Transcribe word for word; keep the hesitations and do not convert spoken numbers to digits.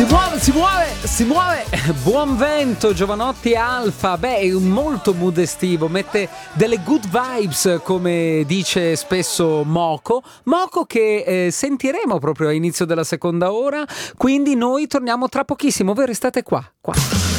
Si muove, si muove, si muove. Buon vento, Giovanotti Alfa. Beh, è molto mood estivo, mette delle good vibes, come dice spesso Moco. Moco che eh, sentiremo proprio all'inizio della seconda ora, quindi noi torniamo tra pochissimo. Voi restate qua, qua.